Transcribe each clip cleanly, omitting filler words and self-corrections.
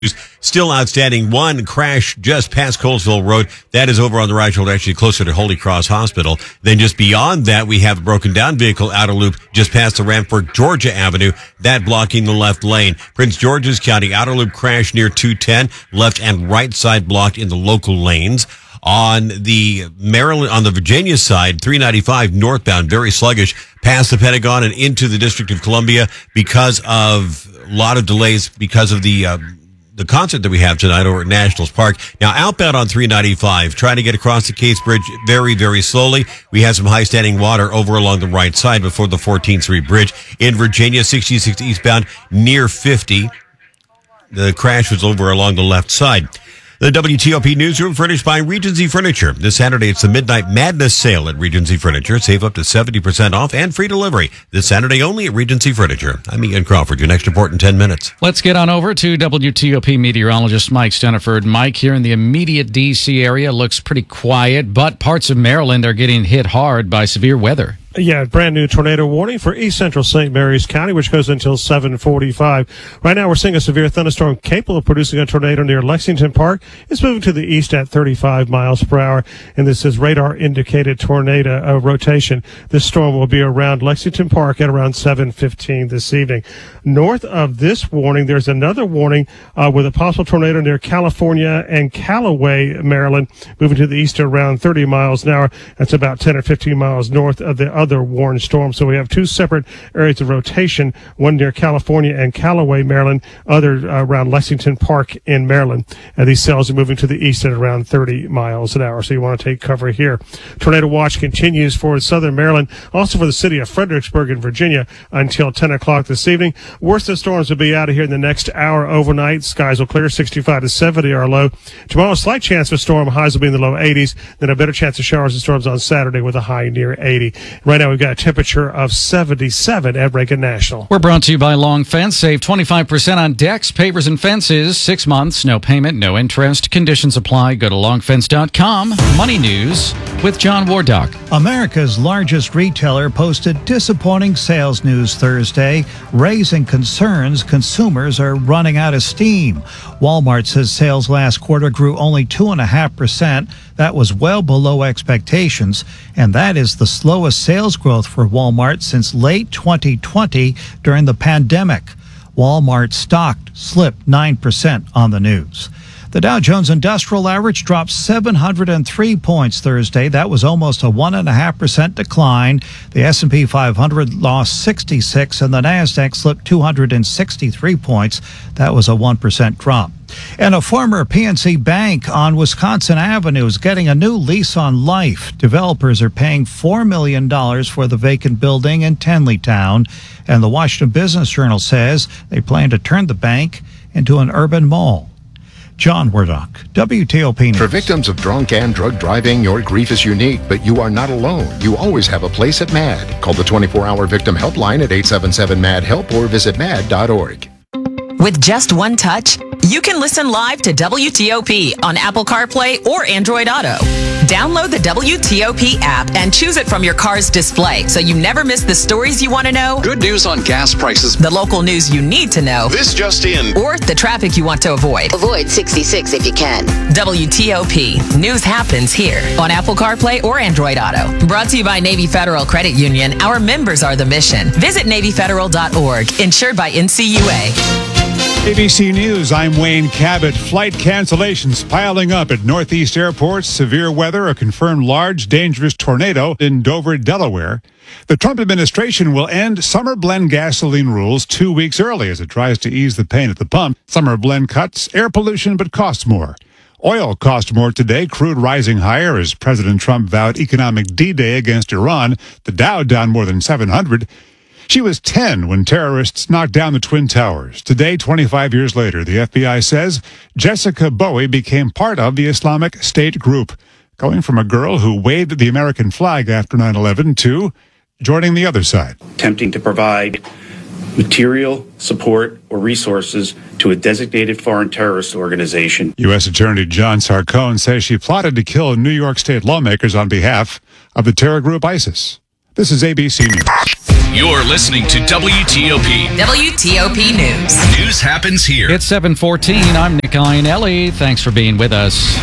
Still outstanding. One crash just past Colesville Road. That is over on the right shoulder, actually closer to Holy Cross Hospital. Then just beyond that, we have a broken down vehicle outer loop just past the Rampart, Georgia Avenue. That blocking the left lane. Prince George's County outer loop crash near 210. Left and right side blocked in the local lanes. On the Virginia side, 395 northbound, very sluggish, past the Pentagon and into the District of Columbia because of a lot of delays because of the concert that we have tonight over at Nationals Park. Now, outbound on 395, trying to get across the Case Bridge very, very slowly. We have some high standing water over along the right side before the 14th Street Bridge. In Virginia, 66 eastbound near 50. The crash was over along the left side. The WTOP Newsroom furnished by Regency Furniture. This Saturday, it's the Midnight Madness sale at Regency Furniture. Save up to 70% off and free delivery. This Saturday only at Regency Furniture. I'm Ian Crawford. Your next report in 10 minutes. Let's get on over to WTOP meteorologist Mike Steniford. Mike, here in the immediate D.C. area, looks pretty quiet, but parts of Maryland are getting hit hard by severe weather. Yeah, brand new tornado warning for East Central St. Mary's County, which goes until 7:45. Right now, we're seeing a severe thunderstorm capable of producing a tornado near Lexington Park. It's moving to the east at 35 miles per hour, and this is radar-indicated tornado rotation. This storm will be around Lexington Park at around 7:15 this evening. North of this warning, there's another warning with a possible tornado near California and Callaway, Maryland, moving to the east at around 30 miles an hour. That's about 10 or 15 miles north of the other warned storm. So we have two separate areas of rotation, one near California and Callaway, Maryland, other around Lexington Park in Maryland. These cells are moving to the east at around 30 miles an hour. So you want to take cover here. Tornado watch continues for southern Maryland, also for the city of Fredericksburg in Virginia until 10 o'clock this evening. Worst of the storms will be out of here in the next hour overnight. Skies will clear, 65 to 70 are low. Tomorrow, slight chance of storm. Highs will be in the low 80s. Then a better chance of showers and storms on Saturday with a high near 80. Right now, we've got a temperature of 77 at Reagan National. We're brought to you by Long Fence. Save 25% on decks, pavers, and fences. 6 months, no payment, no interest. Conditions apply. Go to longfence.com. Money News with John Wardock. America's largest retailer posted disappointing sales news Thursday, raising concerns consumers are running out of steam. Walmart says sales last quarter grew only 2.5%. That was well below expectations, and that is the slowest sales growth for Walmart since late 2020 during the pandemic. Walmart stock slipped 9% on the news. The Dow Jones Industrial Average dropped 703 points Thursday. That was almost a 1.5% decline. The S&P 500 lost 66, and the Nasdaq slipped 263 points. That was a 1% drop. And a former PNC bank on Wisconsin Avenue is getting a new lease on life. Developers are paying $4 million for the vacant building in Tenleytown, and the Washington Business Journal says they plan to turn the bank into an urban mall. John Wardock, WTOP News. For victims of drunk and drug driving, your grief is unique, but you are not alone. You always have a place at MAD. Call the 24-hour victim helpline at 877-MAD-HELP or visit mad.org. With just one touch, you can listen live to WTOP on Apple CarPlay or Android Auto. Download the WTOP app and choose it from your car's display so you never miss the stories you want to know, good news on gas prices, the local news you need to know, this just in, or the traffic you want to avoid. Avoid 66 if you can. WTOP. News happens here on Apple CarPlay or Android Auto. Brought to you by Navy Federal Credit Union. Our members are the mission. Visit NavyFederal.org. Insured by NCUA. ABC News, I'm Wayne Cabot. Flight cancellations piling up at Northeast airports. Severe weather, a confirmed large, dangerous tornado in Dover, Delaware. The Trump administration will end summer blend gasoline rules 2 weeks early as it tries to ease the pain at the pump. Summer blend cuts air pollution but costs more. Oil cost more today, crude rising higher as President Trump vowed economic D-Day against Iran. The Dow down more than 700. She was 10 when terrorists knocked down the Twin Towers. Today, 25 years later, the FBI says Jessica Bowie became part of the Islamic State group, going from a girl who waved the American flag after 9/11 to joining the other side. Attempting to provide material, support, or resources to a designated foreign terrorist organization. U.S. Attorney John Sarcone says she plotted to kill New York State lawmakers on behalf of the terror group ISIS. This is ABC News. You're listening to WTOP. WTOP News. News happens here. It's 7:14. I'm Nick Iannelli. Thanks for being with us.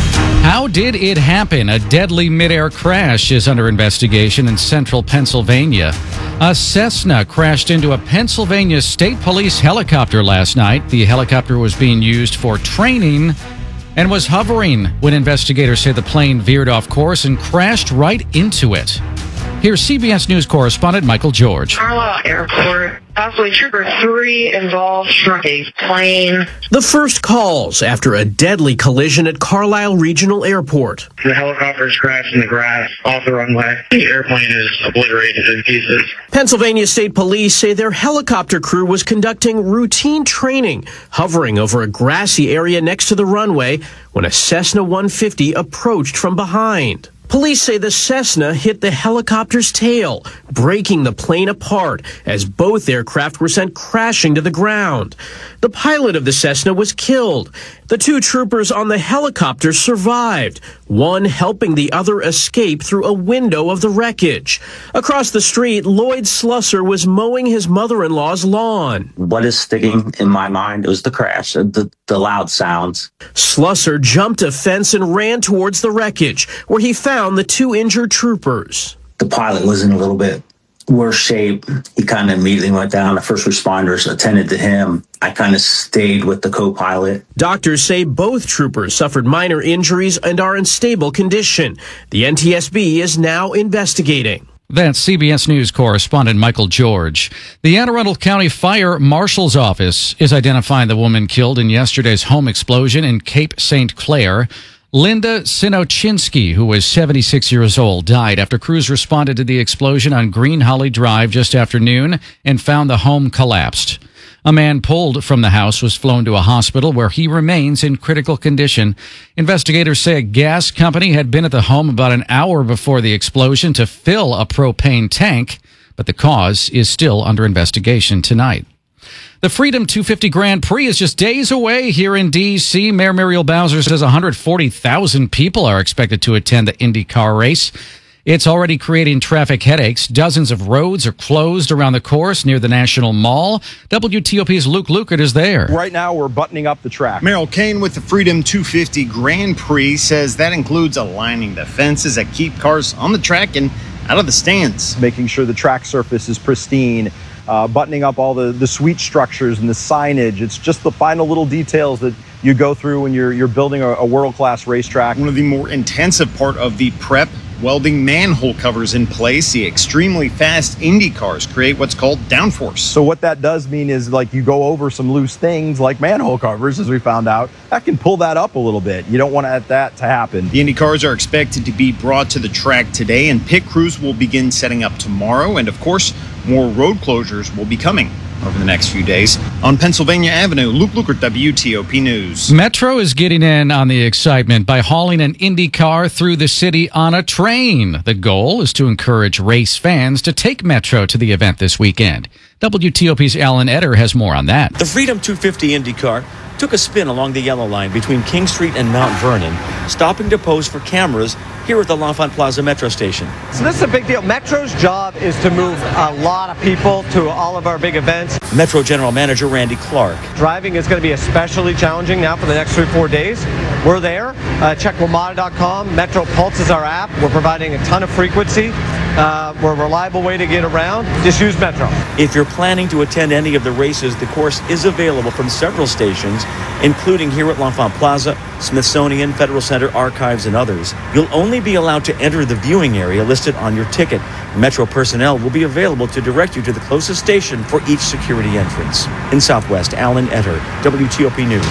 How did it happen? A deadly midair crash is under investigation in central Pennsylvania. A Cessna crashed into a Pennsylvania State Police helicopter last night. The helicopter was being used for training and was hovering when investigators say the plane veered off course and crashed right into it. Here's CBS News correspondent Michael George. Carlisle Airport, possibly Trooper 3 involved struck a plane. The first calls after a deadly collision at Carlisle Regional Airport. The helicopter's crashed in the grass off the runway. The airplane is obliterated in pieces. Pennsylvania State Police say their helicopter crew was conducting routine training, hovering over a grassy area next to the runway when a Cessna 150 approached from behind. Police say the Cessna hit the helicopter's tail, breaking the plane apart as both aircraft were sent crashing to the ground. The pilot of the Cessna was killed. The two troopers on the helicopter survived, one helping the other escape through a window of the wreckage. Across the street, Lloyd Slusser was mowing his mother-in-law's lawn. What is sticking in my mind was the crash, the loud sounds. Slusser jumped a fence and ran towards the wreckage, where he found the two injured troopers. The pilot was in a little bit worse shape. He kind of immediately went down. The first responders attended to him. I kind of stayed with the co-pilot. Doctors say both troopers suffered minor injuries and are in stable condition. The NTSB is now investigating. That's CBS News correspondent Michael George. The Anne Arundel County Fire Marshal's Office is identifying the woman killed in yesterday's home explosion in Cape St. Clair. Linda Sinochinsky, who was 76 years old, died after crews responded to the explosion on Green Holly Drive just after noon and found the home collapsed. A man pulled from the house was flown to a hospital where he remains in critical condition. Investigators say a gas company had been at the home about an hour before the explosion to fill a propane tank, but the cause is still under investigation tonight. The Freedom 250 Grand Prix is just days away here in D.C. Mayor Muriel Bowser says 140,000 people are expected to attend the IndyCar race. It's already creating traffic headaches. Dozens of roads are closed around the course near the National Mall. WTOP's Luke Lukert is there. Right now, we're buttoning up the track. Merrill Kane with the Freedom 250 Grand Prix says that includes aligning the fences that keep cars on the track and out of the stands. Making sure the track surface is pristine. Buttoning up all the sweet structures and the signage. It's just the final little details that you go through when you're building a world-class racetrack. One of the more intensive part of the prep, welding manhole covers in place. The extremely fast Indy cars create what's called downforce. So what that does mean is, like, you go over some loose things like manhole covers, as we found out, that can pull that up a little bit. You don't want that to happen. The Indy cars are expected to be brought to the track today, and pit crews will begin setting up tomorrow. And of course, more road closures will be coming over the next few days. On Pennsylvania Avenue, Luke Lukert, WTOP News. Metro is getting in on the excitement by hauling an Indy car through the city on a train. The goal is to encourage race fans to take Metro to the event this weekend. WTOP's Alan Etter has more on that. The Freedom 250 Indy car took a spin along the yellow line between King Street and Mount Vernon, stopping to pose for cameras here at the L'Enfant Plaza Metro station. So this is a big deal. Metro's job is to move a lot of people to all of our big events. Metro General Manager Randy Clark. Driving is going to be especially challenging now for the next 3-4 days. We're there. Check WMATA.com. Metro Pulse is our app. We're providing a ton of frequency. We're a reliable way to get around. Just use Metro. If you're planning to attend any of the races, the course is available from several stations, including here at L'Enfant Plaza, Smithsonian, Federal Center, Archives, and others. You'll only be allowed to enter the viewing area listed on your ticket. Metro personnel will be available to direct you to the closest station for each security entrance. In Southwest, Alan Etter, WTOP News.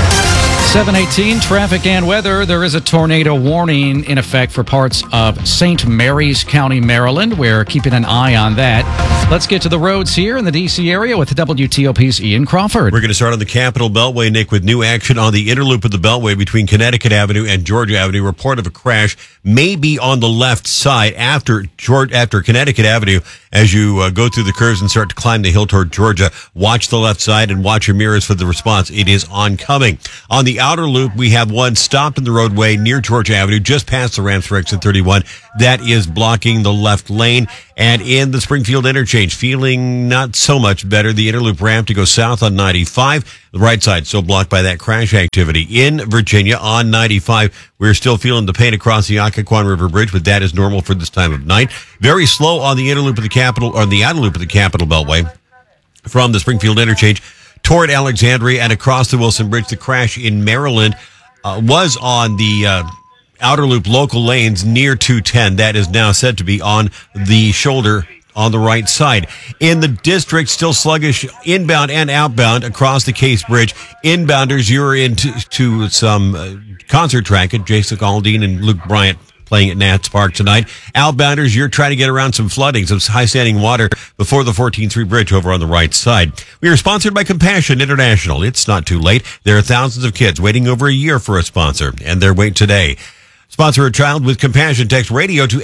7:18, traffic and weather. There is a tornado warning in effect for parts of St. Mary's County, Maryland. We're keeping an eye on that. Let's get to the roads here in the D.C. area with WTOP's Ian Crawford. We're going to start on the Capitol Beltway, Nick, with new action on the inner loop of the Beltway between Connecticut Avenue and Georgia Avenue. Report of a crash may be on the left side after Connecticut Avenue as you go through the curves and start to climb the hill toward Georgia. Watch the left side and watch your mirrors for the response. It is oncoming. On the the outer loop, we have one stopped in the roadway near Georgia Avenue, just past the ramps for exit 31. That is blocking the left lane. And in the Springfield interchange, feeling not so much better. The interloop ramp to go south on 95. The right side still blocked by that crash activity. In Virginia on 95, we're still feeling the pain across the Occoquan River Bridge, but that is normal for this time of night. Very slow on the interloop of the Capitol, or the outer loop of the Capitol Beltway from the Springfield interchange toward Alexandria and across the Wilson Bridge. The crash in Maryland was on the outer loop local lanes near 210. That is now said to be on the shoulder on the right side. In the district, still sluggish inbound and outbound across the Case Bridge. Inbounders, you're into some concert track at Jason Aldean and Luke Bryant playing at Nats Park tonight. Outbounders, you're trying to get around some flooding, some high standing water before the 14th Street Bridge over on the right side. We are sponsored by Compassion International. It's not too late. There are thousands of kids waiting over a year for a sponsor, and they're waiting today. Sponsor a child with compassion. Text radio to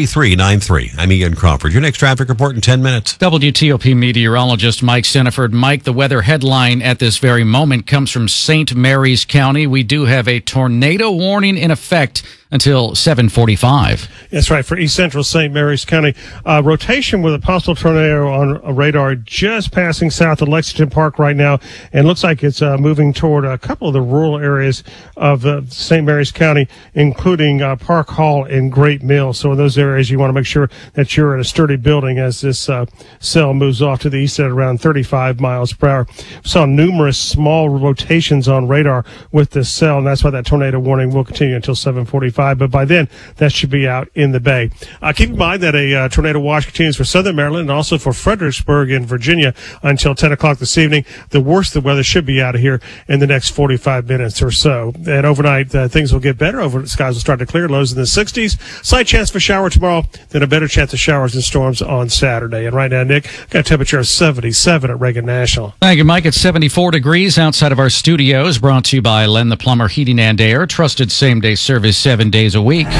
83393. I'm Ian Crawford. Your next traffic report in 10 minutes. WTOP meteorologist Mike Senniford. Mike, the weather headline at this very moment comes from St. Mary's County. We do have a tornado warning in effect until 7:45. That's right. For East Central St. Mary's County, rotation with a possible tornado on a radar just passing south of Lexington Park right now, and looks like it's moving toward a couple of the rural areas of St. Mary's County, including Park Hall and Great Mill. So in those areas, you want to make sure that you're in a sturdy building as this cell moves off to the east at around 35 miles per hour. We saw numerous small rotations on radar with this cell, and that's why that tornado warning will continue until 7:45. But by then, that should be out in the bay. Keep in mind that a tornado watch continues for southern Maryland and also for Fredericksburg in Virginia until 10 o'clock this evening. The worst of the weather should be out of here in the next 45 minutes or so. And overnight, things will get better. Skies will start to clear, lows in the 60s. Slight chance for shower tomorrow, then a better chance of showers and storms on Saturday. And right now, Nick, got a temperature of 77 at Reagan National. Thank you, Mike. It's 74 degrees outside of our studios, brought to you by Len the Plumber Heating and Air. Trusted same-day service 7 days a week.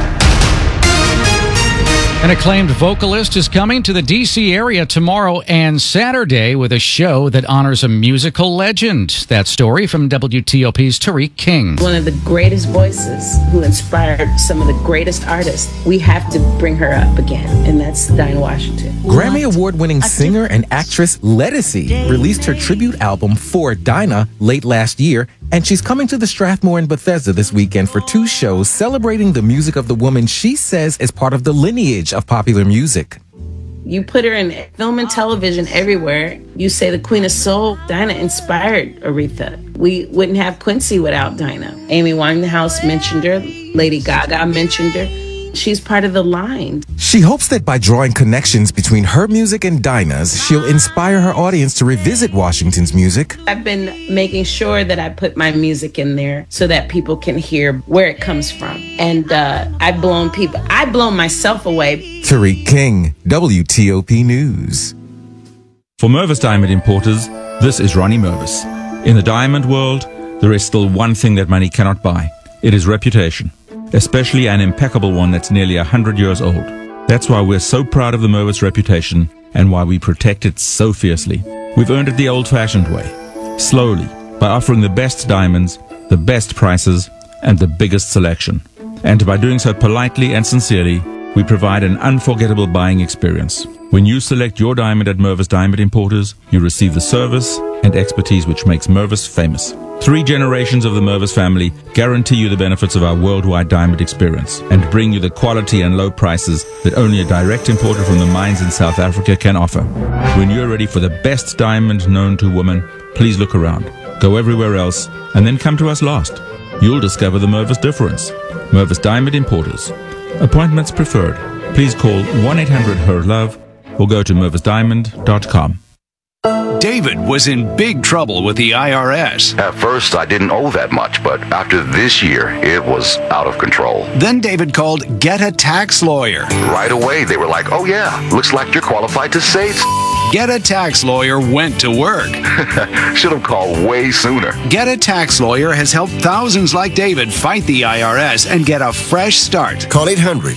An acclaimed vocalist is coming to the D.C. area tomorrow and Saturday with a show that honors a musical legend. That story from WTOP's Tariq King. One of the greatest voices who inspired some of the greatest artists. We have to bring her up again, and that's Dinah Washington. Grammy Award-winning singer and actress Ledisi released her tribute album For Dinah late last year, and she's coming to the Strathmore in Bethesda this weekend for 2 shows celebrating the music of the woman she says is part of the lineage of popular music. You put her in film and television everywhere. You say the Queen of Soul. Dinah inspired Aretha. We wouldn't have Quincy without Dinah. Amy Winehouse mentioned her. Lady Gaga mentioned her. She's part of the line. She hopes that by drawing connections between her music and Dinah's, she'll inspire her audience to revisit Washington's music. I've been making sure that I put my music in there so that people can hear where it comes from. And I've blown myself away. Tariq King, WTOP News. For Mervis Diamond Importers, this is Ronnie Mervis. In the diamond world, there is still one thing that money cannot buy. It is reputation. Especially an impeccable one that's nearly 100 years old. That's why we're so proud of the Mervis reputation and why we protect it so fiercely. We've earned it the old-fashioned way, slowly, by offering the best diamonds, the best prices, and the biggest selection. And by doing so politely and sincerely, we provide an unforgettable buying experience. When you select your diamond at Mervis Diamond Importers, you receive the service and expertise which makes Mervis famous. 3 generations of the Mervis family guarantee you the benefits of our worldwide diamond experience and bring you the quality and low prices that only a direct importer from the mines in South Africa can offer. When you're ready for the best diamond known to woman, please look around. Go everywhere else and then come to us last. You'll discover the Mervis difference. Mervis Diamond Importers. Appointments preferred. Please call 1-800-HER-LOVE or go to mervisdiamond.com. David was in big trouble with the IRS. At first, I didn't owe that much, but after this year, it was out of control. Then David called Get a Tax Lawyer. Right away, they were like, oh yeah, looks like you're qualified to say Get a Tax Lawyer went to work. Should have called way sooner. Get a Tax Lawyer has helped thousands like David fight the IRS and get a fresh start. Call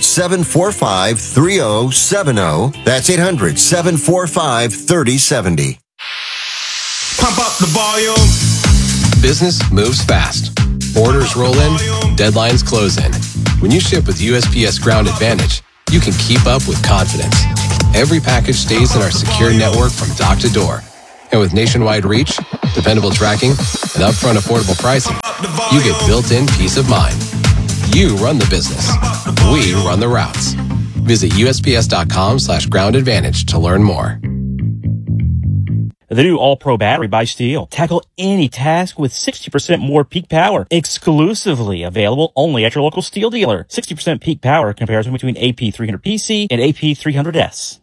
800-745-3070. That's 800-745-3070. Pump up the volume. business moves fast. Orders roll in, deadlines close in. When you ship with USPS Ground Advantage, you can keep up with confidence. Every package stays in our secure network from dock to door. And with nationwide reach, dependable tracking, and upfront affordable pricing, you get built-in peace of mind. You run the business. We run the routes. Visit USPS.com/Ground Advantage to learn more. The new All-Pro battery by Steel. Tackle any task with 60% more peak power. Exclusively available only at your local Steel dealer. 60% peak power comparison between AP300PC and AP300S.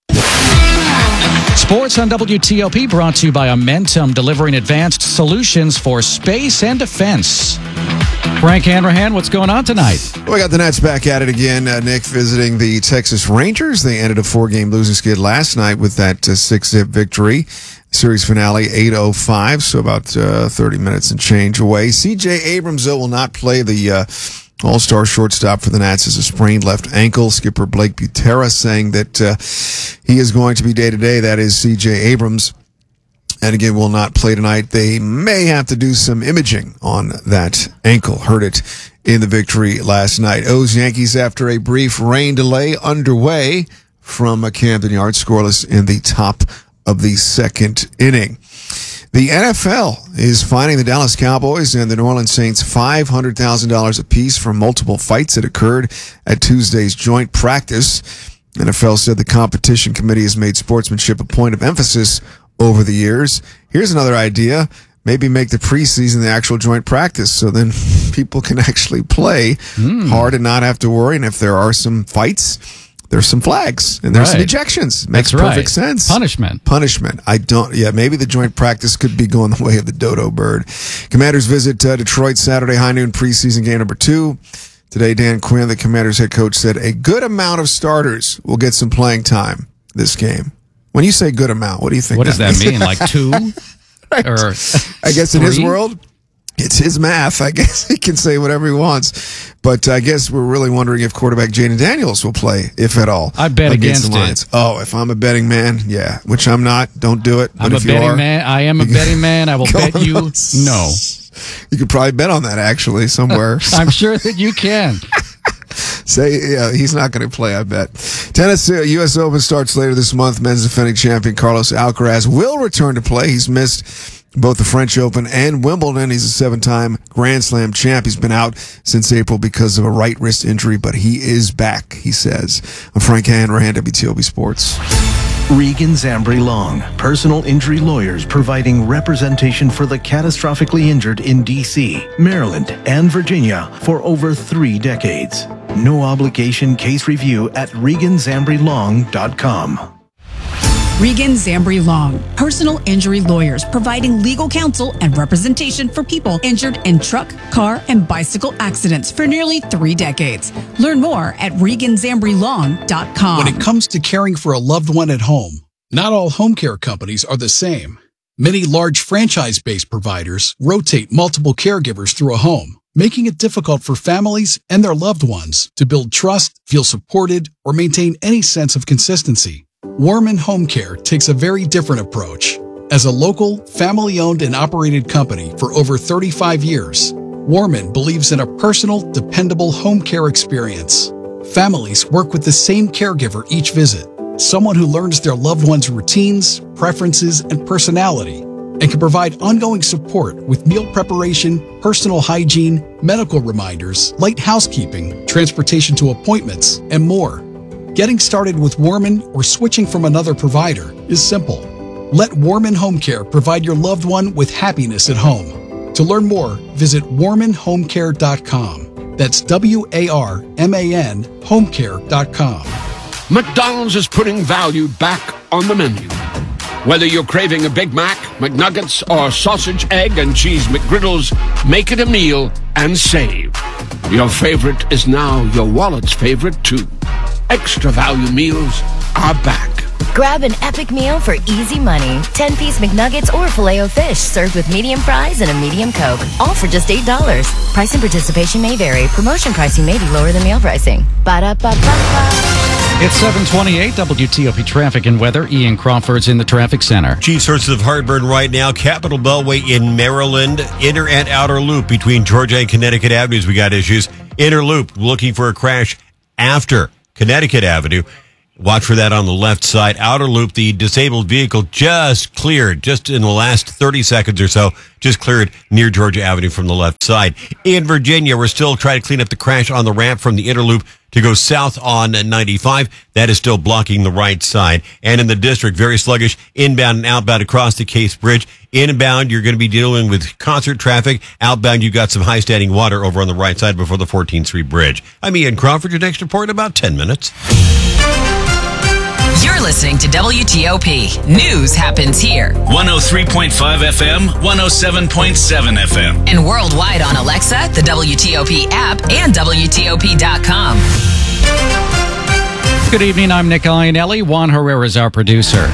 Sports on WTOP brought to you by Amentum, delivering advanced solutions for space and defense. Frank Hanrahan, what's going on tonight? We got the Nets back at it again. Nick visiting the Texas Rangers. They ended a 4-game losing skid last night with that 6-zip victory. Series finale 8:05, so about 30 minutes and change away. C.J. Abrams, though, will not play. The all-star shortstop for the Nats has a sprained left ankle. Skipper Blake Butera saying that he is going to be day-to-day. That is C.J. Abrams. And again, will not play tonight. They may have to do some imaging on that ankle. Heard it in the victory last night. O's Yankees, after a brief rain delay, underway from Camden Yards, scoreless in the top of the second inning. The NFL is fining the Dallas Cowboys and the New Orleans Saints $500,000 apiece for multiple fights that occurred at Tuesday's joint practice. NFL said the competition committee has made sportsmanship a point of emphasis over the years. Here's another idea. Maybe make the preseason the actual joint practice so then people can actually play hard and not have to worry. And if there are some fights, there's some flags and there's some ejections. Makes perfect sense. Punishment. Maybe the joint practice could be going the way of the dodo bird. Commanders visit Detroit Saturday high noon preseason game number 2. Today, Dan Quinn, the Commanders head coach, said a good amount of starters will get some playing time this game. When you say good amount, what do you think? What does that mean? Like 2? Right. Or I guess 3? in his world, it's his math. I guess he can say whatever he wants. But I guess we're really wondering if quarterback Jaden Daniels will play, if at all. I bet against the Lions. it. Oh, if I'm a betting man, yeah, which I'm not. Don't do it. I'm a betting man. I am a betting man. I will bet you no. You could probably bet on that, actually, somewhere. I'm sure that you can. He's not going to play, I bet. Tennis U.S. Open starts later this month. Men's defending champion Carlos Alcaraz will return to play. He's missed both the French Open and Wimbledon. He's a 7-time Grand Slam champ. He's been out since April because of a right wrist injury, but he is back, he says. I'm Frank Hanrahan, WTOP Sports. Regan Zambri Long, personal injury lawyers providing representation for the catastrophically injured in D.C., Maryland, and Virginia for over 3 decades. No obligation case review at ReganZambriLong.com. Regan Zambri Long, personal injury lawyers providing legal counsel and representation for people injured in truck, car, and bicycle accidents for nearly 3 decades. Learn more at ReganZambriLong.com. When it comes to caring for a loved one at home, not all home care companies are the same. Many large franchise-based providers rotate multiple caregivers through a home, making it difficult for families and their loved ones to build trust, feel supported, or maintain any sense of consistency. Warman Home Care takes a very different approach. As a local, family-owned and operated company for over 35 years, Warman believes in a personal, dependable home care experience. Families work with the same caregiver each visit, someone who learns their loved one's routines, preferences, and personality, and can provide ongoing support with meal preparation, personal hygiene, medical reminders, light housekeeping, transportation to appointments, and more. Getting started with Warman or switching from another provider is simple. Let Warman Home Care provide your loved one with happiness at home. To learn more, visit warmanhomecare.com. That's WARMAN homecare.com. McDonald's is putting value back on the menu. Whether you're craving a Big Mac, McNuggets, or sausage, egg, and cheese McGriddles, make it a meal and save. Your favorite is now your wallet's favorite, too. Extra value meals are back. Grab an epic meal for easy money. 10-piece McNuggets or Filet-O-Fish served with medium fries and a medium Coke. All for just $8. Price and participation may vary. Promotion pricing may be lower than meal pricing. Ba-da-ba-ba-ba. It's 7:28, WTOP traffic and weather. Ian Crawford's in the traffic center. Chief sources of heartburn right now. Capitol Beltway in Maryland. Inner and outer loop between Georgia and Connecticut Avenues. We got issues. Inner loop looking for a crash after Connecticut Avenue. Watch for that on the left side. Outer loop, the disabled vehicle just cleared, just in the last 30 seconds or so, just cleared near Georgia Avenue from the left side. In Virginia, we're still trying to clean up the crash on the ramp from the inner loop to go south on 95. That is still blocking the right side. And in the district, very sluggish inbound and outbound across the Case Bridge. Inbound, you're going to be dealing with concert traffic. Outbound, you've got some high standing water over on the right side before the 14th Street Bridge. I'm Ian Crawford. Your next report in about 10 minutes. You're listening to WTOP. News happens here. 103.5 FM, 107.7 FM. And worldwide on Alexa, the WTOP app, and WTOP.com. Good evening, I'm Nick Iannelli. Juan Herrera is our producer.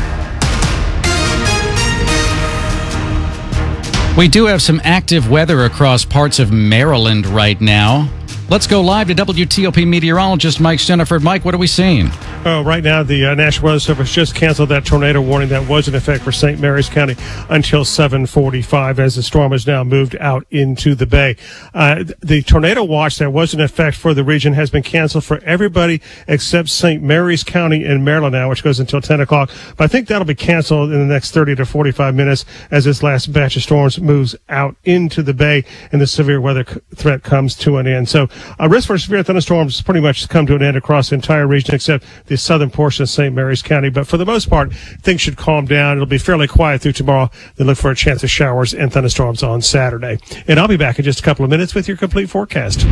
We do have some active weather across parts of Maryland right now. Let's go live to WTOP meteorologist Mike Steniford. Mike, what are we seeing? Right now, the National Weather Service just canceled that tornado warning that was in effect for St. Mary's County until 7:45 as the storm has now moved out into the bay. The tornado watch that was in effect for the region has been canceled for everybody except St. Mary's County in Maryland now, which goes until 10 o'clock. But I think that'll be canceled in the next 30 to 45 minutes as this last batch of storms moves out into the bay and the severe weather threat comes to an end. So a risk for severe thunderstorms pretty much come to an end across the entire region except the southern portion of St. Mary's County. But for the most part, things should calm down. It'll be fairly quiet through tomorrow. Then look for a chance of showers and thunderstorms on Saturday. And I'll be back in just a couple of minutes with your complete forecast.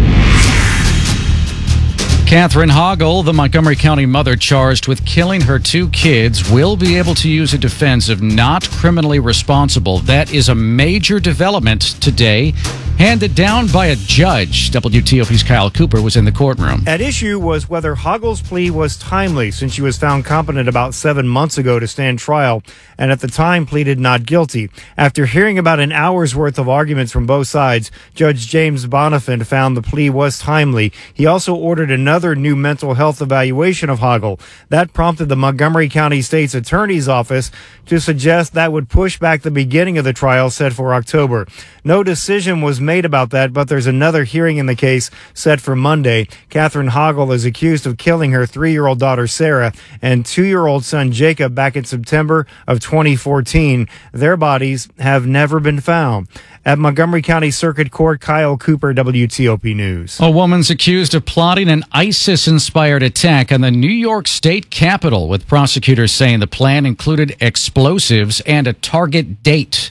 Catherine Hoggle, the Montgomery County mother charged with killing her two kids, will be able to use a defense of not criminally responsible. That is a major development today, handed down by a judge. WTOP's Kyle Cooper was in the courtroom. At issue was whether Hoggle's plea was timely, since she was found competent about 7 months ago to stand trial, and at the time pleaded not guilty. After hearing about an hour's worth of arguments from both sides, Judge James Bonifant found the plea was timely. He also ordered another new mental health evaluation of Hoggle. That prompted the Montgomery County State's Attorney's Office to suggest that would push back the beginning of the trial set for October. No decision was made about that, but there's another hearing in the case set for Monday. Catherine Hoggle is accused of killing her 3-year-old daughter Sarah and 2-year-old son Jacob back in September of 2014. Their bodies have never been found. At Montgomery County Circuit Court, Kyle Cooper, WTOP News. A woman's accused of plotting an ISIS-inspired attack on the New York State Capitol, with prosecutors saying the plan included explosives and a target date.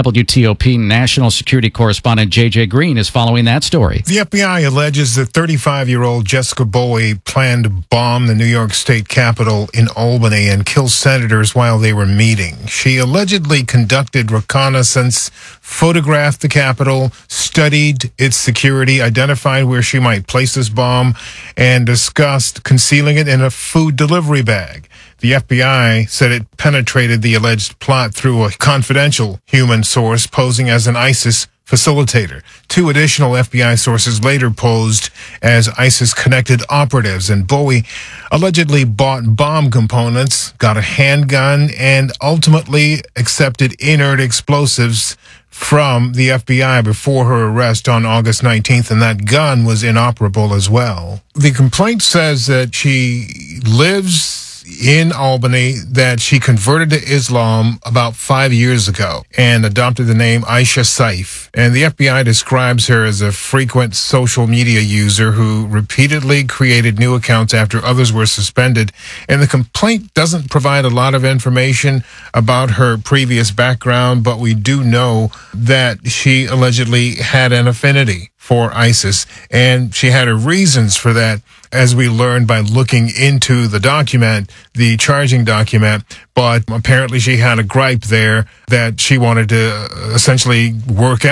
WTOP national security correspondent J.J. Green is following that story. The FBI alleges that 35-year-old Jessica Bowie planned to bomb the New York State Capitol in Albany and kill senators while they were meeting. She allegedly conducted reconnaissance, photographed the Capitol, studied its security, identified where she might place this bomb, and discussed concealing it in a food delivery bag. The FBI said it penetrated the alleged plot through a confidential human source posing as an ISIS facilitator. 2 additional FBI sources later posed as ISIS-connected operatives, and Bowie allegedly bought bomb components, got a handgun, and ultimately accepted inert explosives from the FBI before her arrest on August 19th, and that gun was inoperable as well. The complaint says that she lives in Albany, that she converted to Islam about 5 years ago and adopted the name Aisha Saif. And the FBI describes her as a frequent social media user who repeatedly created new accounts after others were suspended. And the complaint doesn't provide a lot of information about her previous background, but we do know that she allegedly had an affinity for ISIS, and she had her reasons for that, as we learned by looking into the document, the charging document. But apparently she had a gripe there that she wanted to essentially work out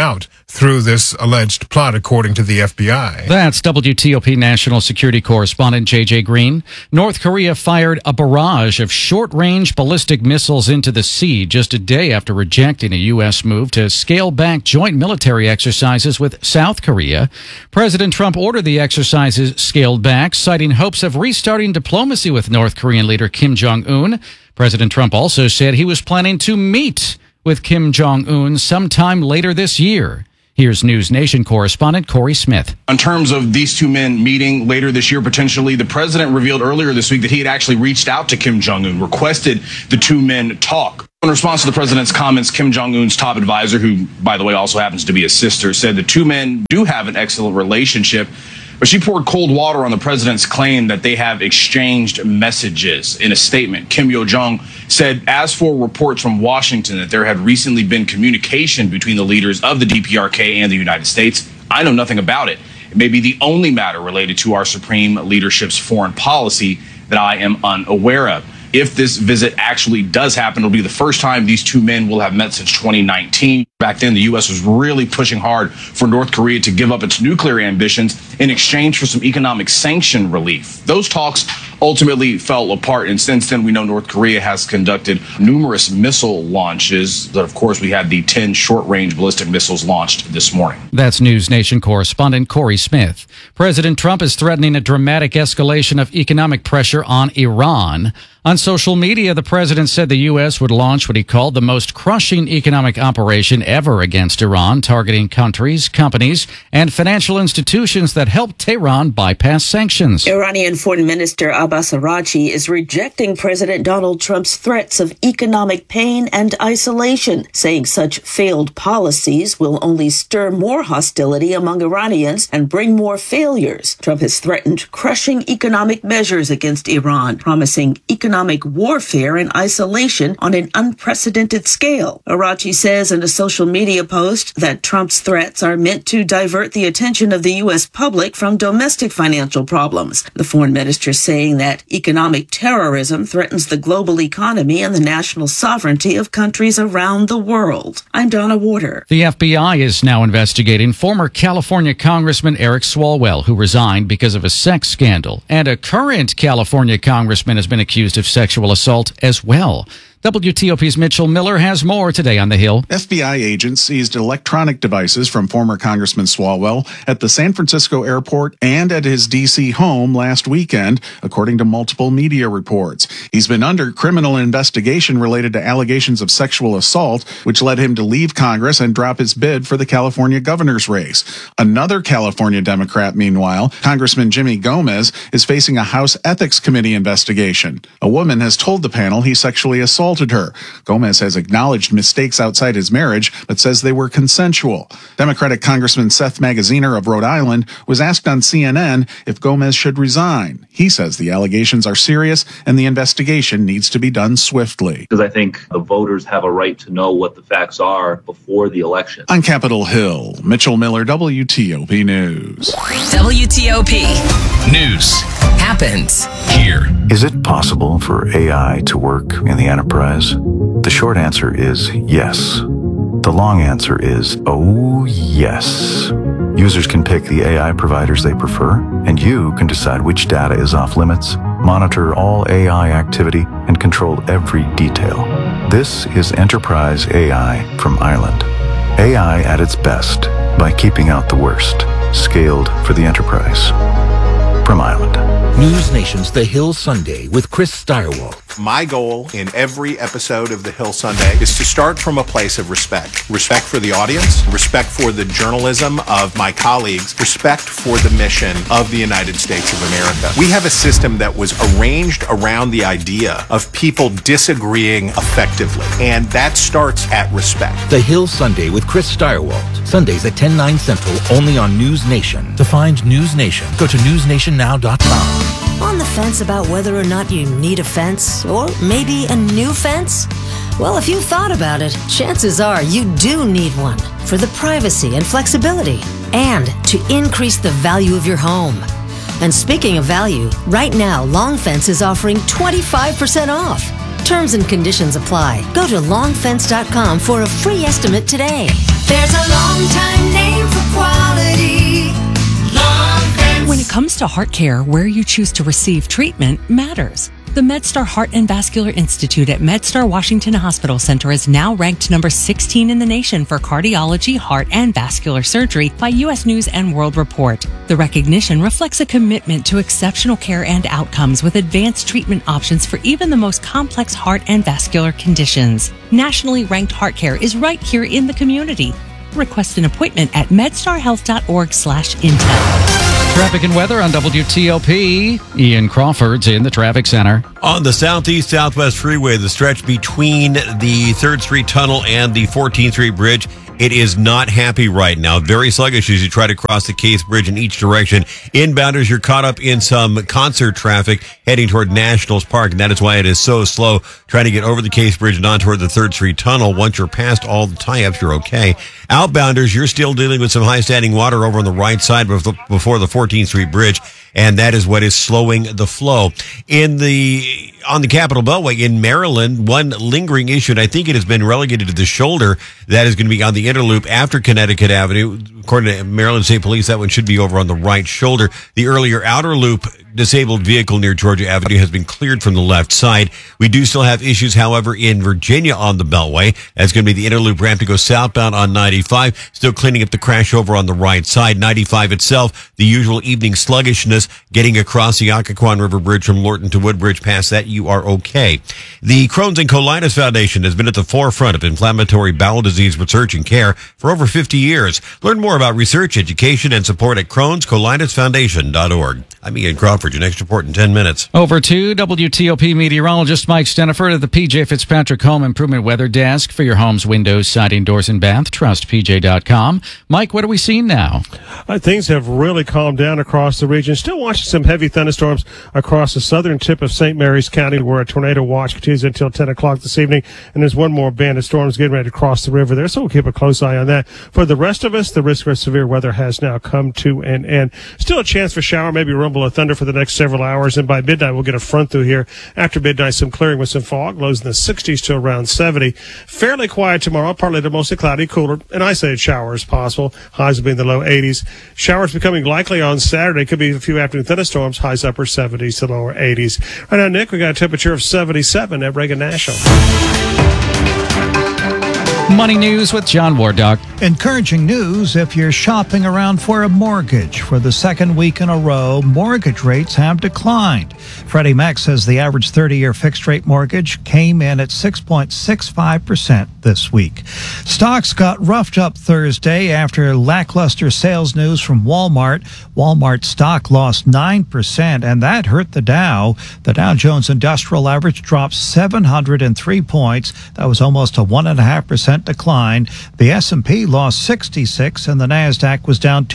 through this alleged plot, according to the FBI. That's WTOP national security correspondent J.J. Green. North Korea fired a barrage of short-range ballistic missiles into the sea just a day after rejecting a U.S. move to scale back joint military exercises with South Korea. President Trump ordered the exercises scaled back, citing hopes of restarting diplomacy with North Korean leader Kim Jong-un. President Trump also said he was planning to meet with Kim Jong-un sometime later this year. Here's News Nation correspondent Corey Smith. In terms of these two men meeting later this year, potentially, the president revealed earlier this week that he had actually reached out to Kim Jong-un, requested the two men talk. In response to the president's comments, Kim Jong-un's top advisor, who, by the way, also happens to be his sister, said the two men do have an excellent relationship. But she poured cold water on the president's claim that they have exchanged messages. In a statement, Kim Yo-jong said, as for reports from Washington that there had recently been communication between the leaders of the DPRK and the United States, I know nothing about it. It may be the only matter related to our supreme leadership's foreign policy that I am unaware of. If this visit actually does happen, it'll be the first time these two men will have met since 2019. Back then, the U.S. was really pushing hard for North Korea to give up its nuclear ambitions in exchange for some economic sanction relief. Those talks ultimately fell apart, and since then, we know North Korea has conducted numerous missile launches. But of course, we had the 10 short-range ballistic missiles launched this morning. That's News Nation correspondent Corey Smith. President Trump is threatening a dramatic escalation of economic pressure on Iran. On social media, the president said the U.S. would launch what he called the most crushing economic operation ever against Iran, targeting countries, companies, and financial institutions that helped Tehran bypass sanctions. Iranian Foreign Minister Abbas Araghchi is rejecting President Donald Trump's threats of economic pain and isolation, saying such failed policies will only stir more hostility among Iranians and bring more failures. Trump has threatened crushing economic measures against Iran, promising economic warfare and isolation on an unprecedented scale. Araghchi says in a social media post that Trump's threats are meant to divert the attention of the U.S. public from domestic financial problems. The foreign minister saying that economic terrorism threatens the global economy and the national sovereignty of countries around the world. I'm Donna Warder. The FBI is now investigating former California Congressman Eric Swalwell, who resigned because of a sex scandal, and a current California congressman has been accused of sexual assault as well. WTOP's Mitchell Miller has more today on the Hill. FBI agents seized electronic devices from former Congressman Swalwell at the San Francisco airport and at his D.C. home last weekend, according to multiple media reports. He's been under criminal investigation related to allegations of sexual assault, which led him to leave Congress and drop his bid for the California governor's race. Another California Democrat, meanwhile, Congressman Jimmy Gomez, is facing a House Ethics Committee investigation. A woman has told the panel he sexually assaulted her. Gomez has acknowledged mistakes outside his marriage, but says they were consensual. Democratic Congressman Seth Magaziner of Rhode Island was asked on CNN if Gomez should resign. He says the allegations are serious and the investigation needs to be done swiftly. Because I think the voters have a right to know what the facts are before the election. On Capitol Hill, Mitchell Miller, WTOP News. WTOP News happens here. Is it possible for AI to work in the enterprise? The short answer is yes. The long answer is, oh yes. Users can pick the AI providers they prefer, and you can decide which data is off limits, monitor all AI activity, and control every detail. This is Enterprise AI from Island. AI at its best by keeping out the worst. Scaled for the enterprise. From Island. News Nation's The Hill Sunday with Chris Steyerwalt. My goal in every episode of The Hill Sunday is to start from a place of respect. Respect for the audience, respect for the journalism of my colleagues, respect for the mission of the United States of America. We have a system that was arranged around the idea of people disagreeing effectively, and that starts at respect. The Hill Sunday with Chris Steyerwalt. Sundays at 10, 9 Central, only on News Nation. To find News Nation, go to newsnationnow.com. On the fence about whether or not you need a fence, or maybe a new fence? Well, if you've thought about it, chances are you do need one for the privacy and flexibility, and to increase the value of your home. And speaking of value, right now, Long Fence is offering 25% off. Terms and conditions apply. Go to longfence.com for a free estimate today. There's a long-time name comes to heart care, where you choose to receive treatment matters. The MedStar Heart and Vascular Institute at MedStar Washington Hospital Center is now ranked number 16 in the nation for cardiology, heart, and vascular surgery by U.S. News and World Report. The recognition reflects a commitment to exceptional care and outcomes with advanced treatment options for even the most complex heart and vascular conditions. Nationally ranked heart care is right here in the community. Request an appointment at medstarhealth.org/intel. Traffic and weather on WTOP. Ian Crawford's in the traffic center. On the Southeast Southwest Freeway, the stretch between the 3rd Street Tunnel and the 14th Street Bridge, it is not happy right now. Very sluggish as you try to cross the Case Bridge in each direction. Inbounders, you're caught up in some concert traffic heading toward Nationals Park, and that is why it is so slow trying to get over the Case Bridge and on toward the 3rd Street Tunnel. Once you're past all the tie-ups, you're okay. Outbounders, you're still dealing with some high-standing water over on the right side before the 14th Street Bridge, and that is what is slowing the flow. On the Capitol Beltway in Maryland, one lingering issue, and I think it has been relegated to the shoulder, that is going to be on the Interloop after Connecticut Avenue. According to Maryland State Police, that one should be over on the right shoulder. The earlier outer loop disabled vehicle near Georgia Avenue has been cleared from the left side. We do still have issues, however, in Virginia on the Beltway. That's going to be the Interloop ramp to go southbound on 95. Still cleaning up the crash over on the right side. 95 itself, the usual evening sluggishness getting across the Occoquan River Bridge from Lorton to Woodbridge. Past that, you are okay. The Crohn's and Colitis Foundation has been at the forefront of inflammatory bowel disease research and care for over 50 years. Learn more about research, education, and support at Crohn'sColitisFoundation.org. I'm Ian Crawford. Your next report in 10 minutes. Over to WTOP meteorologist Mike Steniford at the PJ Fitzpatrick Home Improvement Weather Desk for your home's windows, siding, doors, and bath. TrustPJ.com. Mike, what are we seeing now? Things have really calmed down across the region. Still watching some heavy thunderstorms across the southern tip of St. Mary's County, where a tornado watch continues until 10 o'clock this evening. And there's one more band of storms getting ready to cross the river there, so we'll keep a close eye on that. For the rest of us, the risk of severe weather has now come to an end. Still a chance for shower, maybe rumble of thunder for the next several hours, and by midnight we'll get a front through here. After midnight, some clearing with some fog, lows in the 60s to around 70. Fairly quiet tomorrow, partly to mostly cloudy, cooler, and isolated showers possible. Highs will be in the low 80s. Showers becoming likely on Saturday. Could be a few afternoon thunderstorms, highs upper 70s to lower 80s. Right now, Nick, we got a temperature of 77 at Reagan National. Money News with John Wardock. Encouraging news if you're shopping around for a mortgage. For the second week in a row, mortgage rates have declined. Freddie Mac says the average 30-year fixed-rate mortgage came in at 6.65% this week. Stocks got roughed up Thursday after lackluster sales news from Walmart. Walmart stock lost 9%, and that hurt the Dow. The Dow Jones Industrial Average dropped 703 points. That was almost a 1.5% decline. The S&P lost 66, and the NASDAQ was down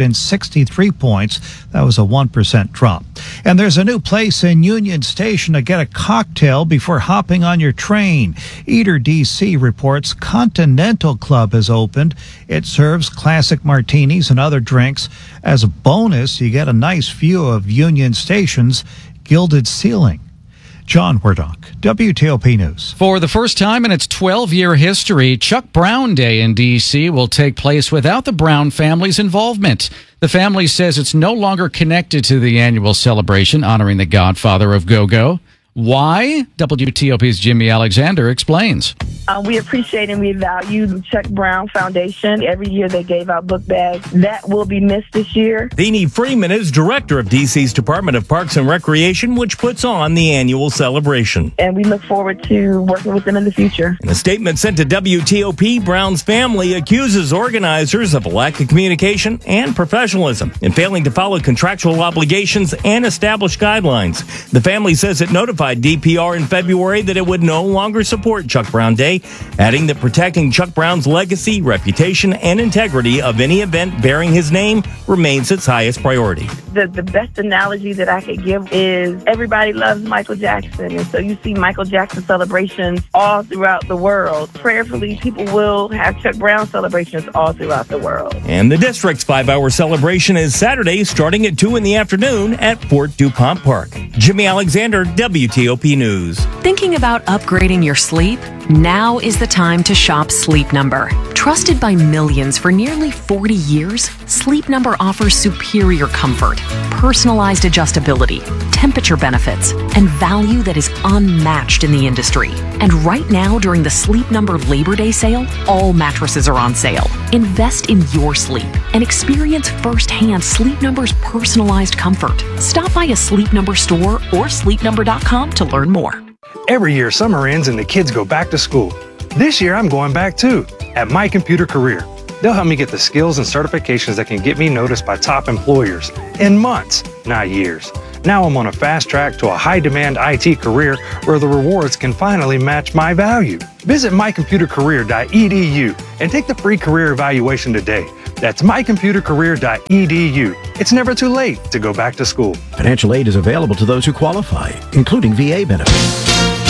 263 points. That was a 1% drop. And there's a new place in Union Station to get a cocktail before hopping on your train. Eater DC reports Continental Club has opened. It serves classic martinis and other drinks. As a bonus, you get a nice view of Union Station's gilded ceiling. John Wardock, WTOP News. For the first time in its 12-year history, Chuck Brown Day in D.C. will take place without the Brown family's involvement. The family says it's no longer connected to the annual celebration honoring the godfather of go-go. Why? WTOP's Jimmy Alexander explains. We appreciate and we value the Chuck Brown Foundation. Every year they gave out book bags. That will be missed this year. Deanie Freeman is director of DC's Department of Parks and Recreation, which puts on the annual celebration. And we look forward to working with them in the future. In a statement sent to WTOP, Brown's family accuses organizers of a lack of communication and professionalism in failing to follow contractual obligations and established guidelines. The family says it notified DPR in February that it would no longer support Chuck Brown Day, adding that protecting Chuck Brown's legacy, reputation, and integrity of any event bearing his name remains its highest priority. The best analogy that I could give is everybody loves Michael Jackson, and so you see Michael Jackson celebrations all throughout the world. Prayerfully, people will have Chuck Brown celebrations all throughout the world. And the district's 5-hour celebration is Saturday, starting at 2 in the afternoon at Fort DuPont Park. Jimmy Alexander, WTOP News. Thinking about upgrading your sleep? Now is the time to shop Sleep Number. Trusted by millions for nearly 40 years, Sleep Number offers superior comfort, personalized adjustability, temperature benefits, and value that is unmatched in the industry. And right now, during the Sleep Number Labor Day sale, all mattresses are on sale. Invest in your sleep and experience firsthand Sleep Number's personalized comfort. Stop by a Sleep Number store or sleepnumber.com to learn more. Every year, summer ends and the kids go back to school. This year, I'm going back too, at My Computer Career. They'll help me get the skills and certifications that can get me noticed by top employers in months, not years. Now I'm on a fast track to a high-demand IT career where the rewards can finally match my value. Visit mycomputercareer.edu and take the free career evaluation today. That's mycomputercareer.edu. It's never too late to go back to school. Financial aid is available to those who qualify, including VA benefits.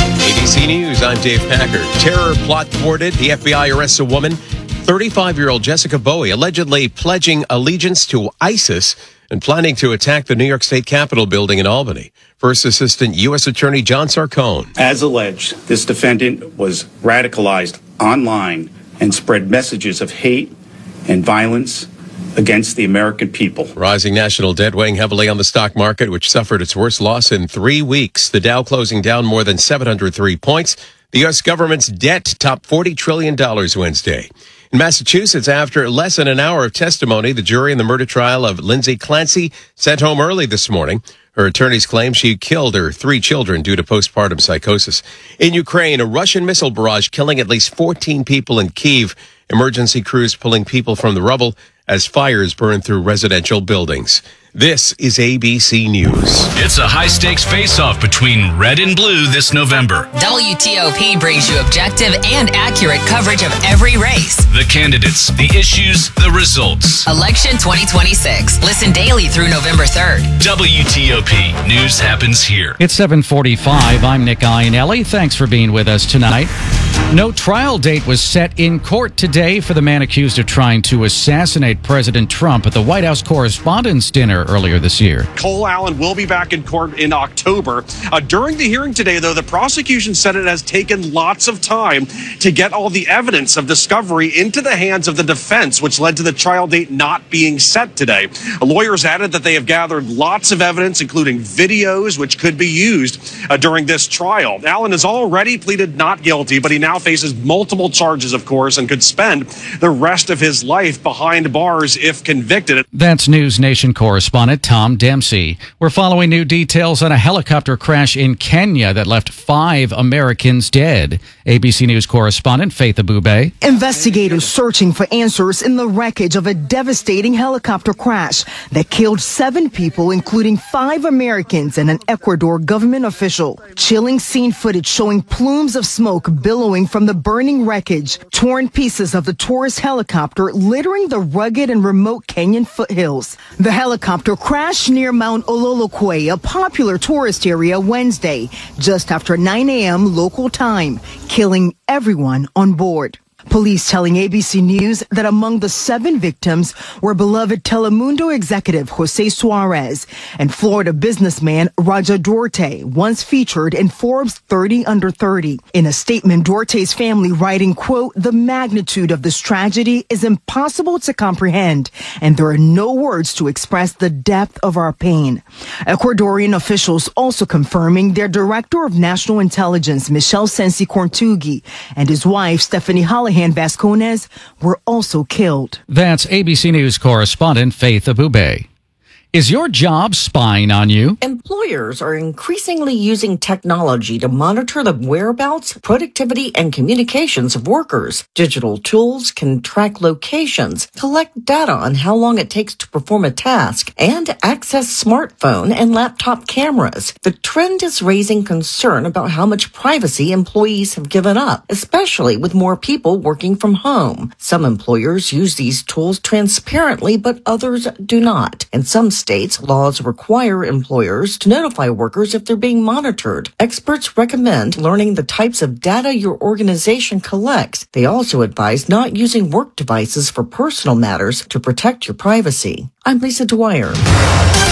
ABC News, I'm Dave Packer. Terror plot thwarted. The FBI arrests a woman, 35-year-old Jessica Bowie, allegedly pledging allegiance to ISIS and planning to attack the New York State Capitol building in Albany. First Assistant U.S. Attorney John Sarcone. As alleged, this defendant was radicalized online and spread messages of hate and violence against the American people. Rising national debt weighing heavily on the stock market, which suffered its worst loss in 3 weeks. The Dow closing down more than 703 points. The U.S. government's debt topped $40 trillion Wednesday. In Massachusetts, after less than an hour of testimony, the jury in the murder trial of Lindsay Clancy sent home early this morning. Her attorneys claim she killed her 3 children due to postpartum psychosis. In Ukraine, a Russian missile barrage killing at least 14 people in Kyiv. Emergency crews pulling people from the rubble as fires burn through residential buildings. This is ABC News. It's a high-stakes face-off between red and blue this November. WTOP brings you objective and accurate coverage of every race. The candidates, the issues, the results. Election 2026. Listen daily through November 3rd. WTOP. News happens here. It's 7:45. I'm Nick Iannelli. Thanks for being with us tonight. No trial date was set in court today for the man accused of trying to assassinate President Trump at the White House Correspondents' Dinner earlier this year. Cole Allen will be back in court in October. During the hearing today, though, the prosecution said it has taken lots of time to get all the evidence of discovery into the hands of the defense, which led to the trial date not being set today. Lawyers added that they have gathered lots of evidence, including videos, which could be used during this trial. Allen has already pleaded not guilty, but he now faces multiple charges, of course, and could spend the rest of his life behind bars if convicted. That's News Nation correspondent Tom Dempsey. We're following new details on a helicopter crash in Kenya that left 5 Americans dead. ABC News correspondent Faith Abube. Investigators searching for answers in the wreckage of a devastating helicopter crash that killed 7 people, including 5 Americans and an Ecuador government official. Chilling scene footage showing plumes of smoke billowing from the burning wreckage, torn pieces of the tourist helicopter littering the rugged and remote Kenyan foothills. The helicopter crashed near Mount Ololokwe, a popular tourist area, Wednesday, just after 9 a.m. local time, killing everyone on board. Police telling ABC News that among the 7 victims were beloved Telemundo executive Jose Suarez and Florida businessman Raja Duarte, once featured in Forbes 30 Under 30. In a statement, Duarte's family writing, quote, "The magnitude of this tragedy is impossible to comprehend, and there are no words to express the depth of our pain." Ecuadorian officials also confirming their Director of National Intelligence, Michel Sensi Corntugi, and his wife, Stephanie Hallahan Vasconez, were also killed. That's ABC News correspondent Faith Abube. Is your job spying on you? Employers are increasingly using technology to monitor the whereabouts, productivity, and communications of workers. Digital tools can track locations, collect data on how long it takes to perform a task, and access smartphone and laptop cameras. The trend is raising concern about how much privacy employees have given up, especially with more people working from home. Some employers use these tools transparently, but others do not. In some states, laws require employers to notify workers if they're being monitored. Experts recommend learning the types of data your organization collects. They also advise not using work devices for personal matters to protect your privacy. I'm Lisa Dwyer.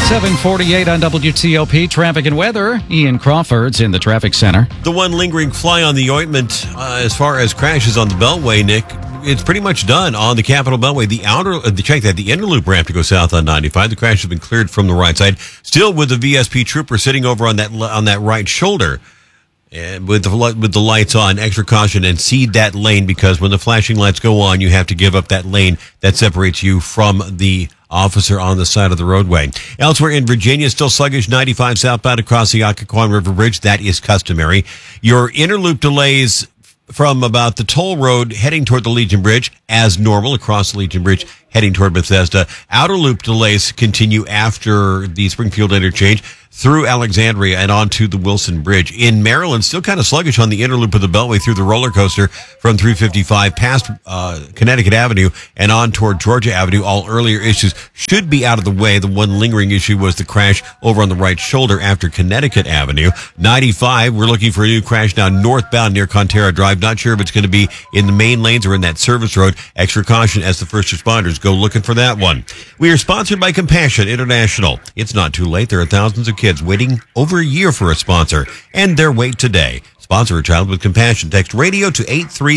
7:48 on WTOP Traffic and Weather. Ian Crawford's in the traffic center. The one lingering fly on the ointment as far as crashes on the Beltway, Nick, it's pretty much done on the Capitol Beltway. The inner loop ramp to go south on 95. The crash has been cleared from the right side. Still with the VSP trooper sitting over on that right shoulder. And with the lights on, extra caution and cede that lane, because when the flashing lights go on, you have to give up that lane that separates you from the officer on the side of the roadway. Elsewhere in Virginia, still sluggish 95 southbound across the Occoquan River Bridge. That is customary. Your inner loop delays from about the toll road heading toward the Legion Bridge as normal across the Legion Bridge heading toward Bethesda. Outer loop delays continue after the Springfield interchange through Alexandria and onto the Wilson Bridge. In Maryland, still kind of sluggish on the inner loop of the Beltway through the roller coaster from 355 past Connecticut Avenue and on toward Georgia Avenue. All earlier issues should be out of the way. The one lingering issue was the crash over on the right shoulder after Connecticut Avenue. 95, we're looking for a new crash now northbound near Contera Drive. Not sure if it's going to be in the main lanes or in that service road. Extra caution as the first responders go looking for that one. We are sponsored by Compassion International. It's not too late. There are thousands of kids waiting over a year for a sponsor, and their wait today. Sponsor a child with compassion. Text radio to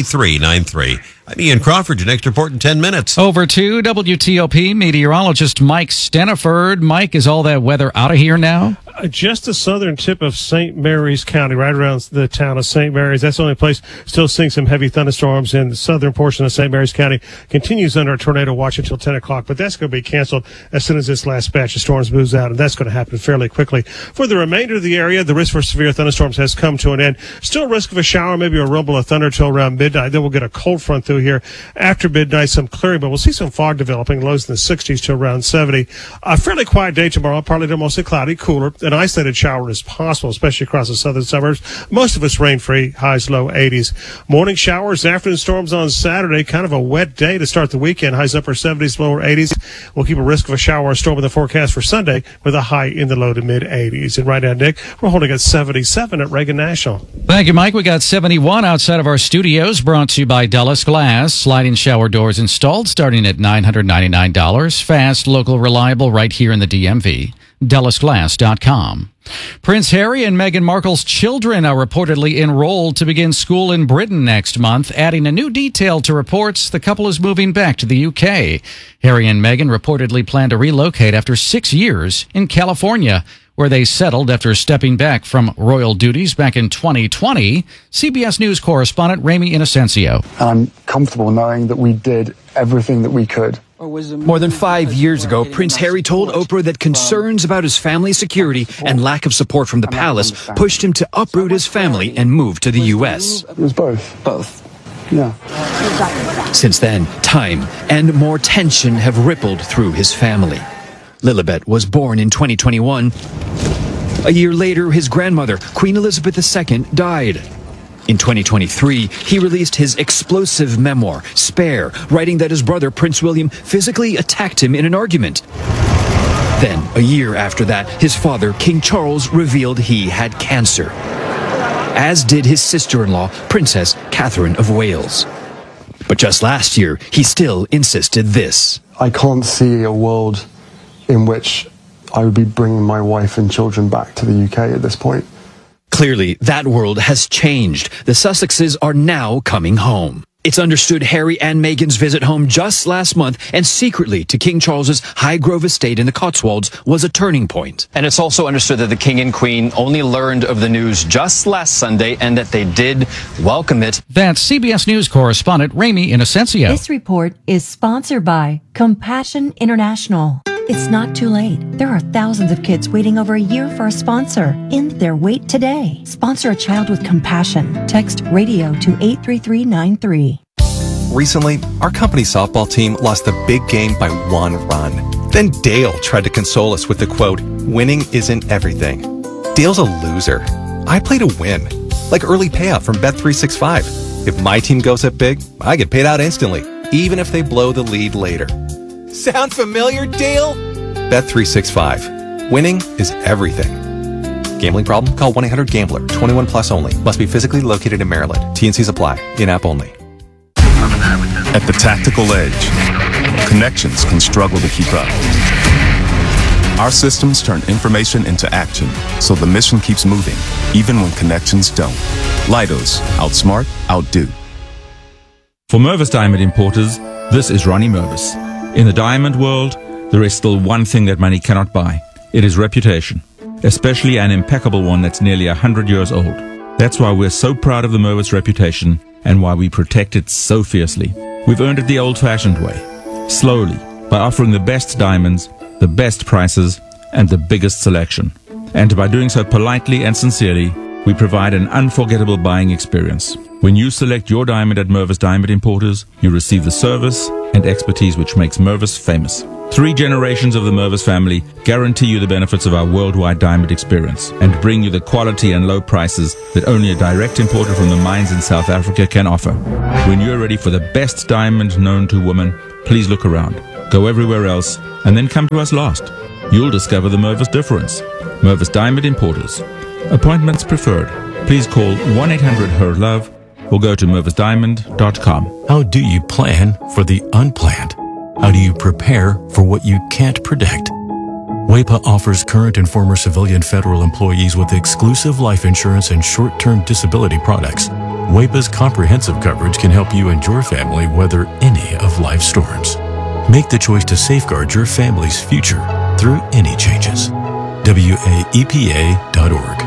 83393. I'm Ian Crawford. Your next report in 10 minutes. Over to WTOP meteorologist Mike Steniford. Mike, is all that weather out of here now? Just the southern tip of St. Mary's County, right around the town of St. Mary's. That's the only place still seeing some heavy thunderstorms in the southern portion of St. Mary's County. Continues under a tornado watch until 10 o'clock, but that's going to be canceled as soon as this last batch of storms moves out, and that's going to happen fairly quickly. For the remainder of the area, the risk for severe thunderstorms has come to an end. Still risk of a shower, maybe a rumble of thunder till around midnight. Then we'll get a cold front through here. After midnight, some clearing, but we'll see some fog developing, lows in the 60s to around 70. A fairly quiet day tomorrow, partly to mostly cloudy, cooler. An isolated shower is possible, especially across the southern suburbs. Most of it's rain-free, highs low 80s. Morning showers, afternoon storms on Saturday. Kind of a wet day to start the weekend. Highs upper 70s, lower 80s. We'll keep a risk of a shower or storm in the forecast for Sunday with a high in the low to mid 80s. And right now, Nick, we're holding at 77 at Reagan National. Thank you, Mike. We got 71 outside of our studios, brought to you by Dulles Glass. Sliding shower doors installed starting at $999. Fast, local, reliable, right here in the DMV. DullesGlass.com. Prince Harry and Meghan Markle's children are reportedly enrolled to begin school in Britain next month, adding a new detail to reports the couple is moving back to the UK. Harry and Meghan reportedly plan to relocate after 6 years in California, where they settled after stepping back from royal duties back in 2020. CBS News correspondent Ramy Inocencio. I'm comfortable knowing that we did everything that we could. More than 5 years ago, Prince Harry told Oprah that concerns about his family's security and lack of support from the palace pushed him to uproot his family and move to the U.S. It was both. Both. Yeah. Since then, time and more tension have rippled through his family. Lilibet was born in 2021. A year later, his grandmother, Queen Elizabeth II, died. In 2023, he released his explosive memoir, Spare, writing that his brother, Prince William, physically attacked him in an argument. Then, a year after that, his father, King Charles, revealed he had cancer, as did his sister-in-law, Princess Catherine of Wales. But just last year, he still insisted this. I can't see a world in which I would be bringing my wife and children back to the UK at this point. Clearly, that world has changed. The Sussexes are now coming home. It's understood Harry and Meghan's visit home just last month and secretly to King Charles's Highgrove estate in the Cotswolds was a turning point. And it's also understood that the King and Queen only learned of the news just last Sunday and that they did welcome it. That's CBS News correspondent Ramy Inocencio. This report is sponsored by Compassion International. It's not too late. There are thousands of kids waiting over a year for a sponsor. End their wait today. Sponsor a child with compassion. Text radio to 83393. Recently, our company softball team lost the big game by 1 run. Then Dale tried to console us with the quote, "Winning isn't everything." Dale's a loser. I play to win, like early payout from Bet365. If my team goes up big, I get paid out instantly, even if they blow the lead later. Sound familiar, Dale? Bet365. Winning is everything. Gambling problem? Call 1-800-GAMBLER. 21 plus only. Must be physically located in Maryland. T&Cs apply. In-app only. At the tactical edge, connections can struggle to keep up. Our systems turn information into action, so the mission keeps moving, even when connections don't. Leidos, outsmart, outdo. For Mervis Diamond Importers, this is Ronnie Mervis. In the diamond world, there is still one thing that money cannot buy. It is reputation, especially an impeccable one that's nearly 100 years old. That's why we're so proud of the Mervis reputation and why we protect it so fiercely. We've earned it the old-fashioned way, slowly, by offering the best diamonds, the best prices, and the biggest selection. And by doing so politely and sincerely, we provide an unforgettable buying experience. When you select your diamond at Mervis Diamond Importers, you receive the service and expertise which makes Mervis famous. 3 generations of the Mervis family guarantee you the benefits of our worldwide diamond experience and bring you the quality and low prices that only a direct importer from the mines in South Africa can offer. When you're ready for the best diamond known to woman, please look around. Go everywhere else, and then come to us last. You'll discover the Mervis difference. Mervis Diamond Importers. Appointments preferred. Please call 1-800-HER-LOVE or go to mervisdiamond.com. How do you plan for the unplanned? How do you prepare for what you can't predict? WEPA offers current and former civilian federal employees with exclusive life insurance and short-term disability products. WEPA's comprehensive coverage can help you and your family weather any of life's storms. Make the choice to safeguard your family's future through any changes. WAEPA.org.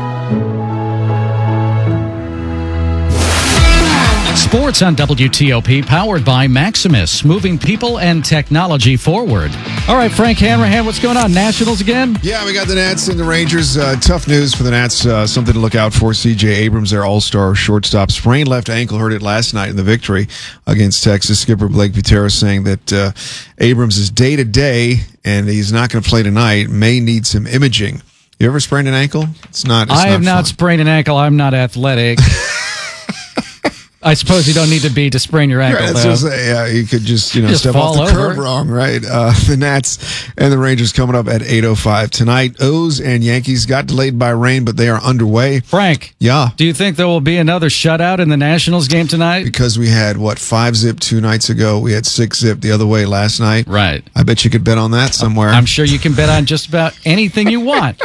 Sports on WTOP, powered by Maximus, moving people and technology forward. All right, Frank Hanrahan, what's going on? Nationals again? Yeah, we got the Nats and the Rangers. Tough news for the Nats. Something to look out for. C.J. Abrams, their all-star shortstop, sprained left ankle, hurt it last night in the victory against Texas. Skipper Blake Butera saying that Abrams is day-to-day, and he's not going to play tonight. May need some imaging. You ever sprained an ankle? I have not sprained an ankle. I'm not athletic. I suppose you don't need to be to sprain your ankle, right, though. Yeah, you could just step off the curb wrong, right? The Nats and the Rangers coming up at 8:05 tonight. O's and Yankees got delayed by rain, but they are underway. Frank, yeah, do you think there will be another shutout in the Nationals game tonight? Because we had 5-zip 2 nights ago. We had 6-zip the other way last night. Right. I bet you could bet on that somewhere. I'm sure you can bet on just about anything you want.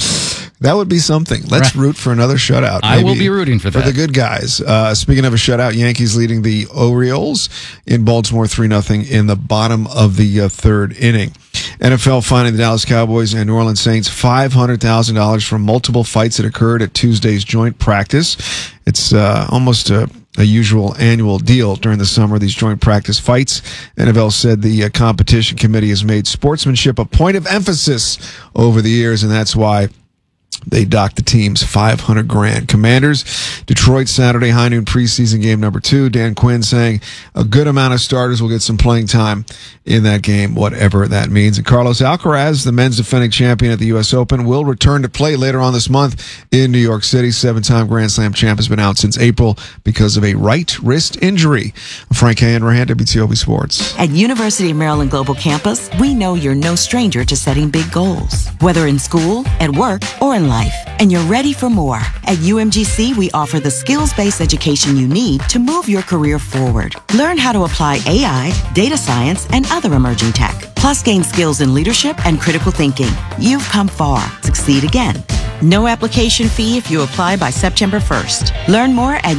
That would be something. Let's root for another shutout. I will be rooting for that. For the good guys. Speaking of a shutout, Yankees leading the Orioles in Baltimore 3-0 in the bottom of the third inning. NFL fining the Dallas Cowboys and New Orleans Saints $500,000 for multiple fights that occurred at Tuesday's joint practice. It's almost a usual annual deal during the summer, these joint practice fights. NFL said the competition committee has made sportsmanship a point of emphasis over the years, and that's why they docked the teams $500,000. Commanders, Detroit Saturday high noon preseason game number 2. Dan Quinn saying a good amount of starters will get some playing time in that game, whatever that means. And Carlos Alcaraz, the men's defending champion at the U.S. Open, will return to play later on this month in New York City. 7-time Grand Slam champ has been out since April because of a right wrist injury. Frank Hanrahan, WTOP Sports. At University of Maryland Global Campus, we know you're no stranger to setting big goals, whether in school, at work, or in life. And you're ready for more. At UMGC, we offer the skills-based education you need to move your career forward. Learn how to apply AI, data science, and other emerging tech. Plus, gain skills in leadership and critical thinking. You've come far. Succeed again. No application fee if you apply by September 1st. Learn more at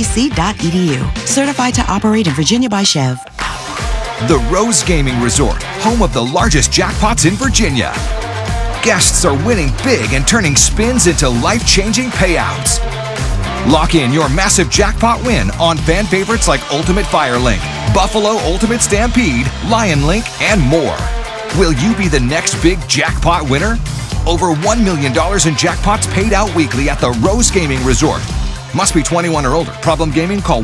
umgc.edu. Certified to operate in Virginia by Chev. The Rose Gaming Resort, home of the largest jackpots in Virginia. Guests are winning big and turning spins into life-changing payouts. Lock in your massive jackpot win on fan favorites like Ultimate Firelink, Buffalo Ultimate Stampede, Lion Link, and more. Will you be the next big jackpot winner? Over $1 million in jackpots paid out weekly at the Rose Gaming Resort. Must be 21 or older. Problem gaming? Call